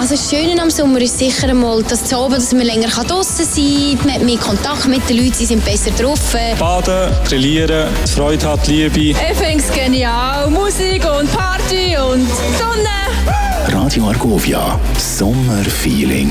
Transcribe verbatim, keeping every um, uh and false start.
Also das Schöne am Sommer ist sicher einmal, dass, zu oben, dass man länger draussen sein kann, man hat mehr Kontakt mit den Leuten, sie sind besser drauf. Baden, grillieren, Freude hat, Liebe. Ich finde es genial. Musik und Party und Sonne. Radio Argovia, Sommerfeeling.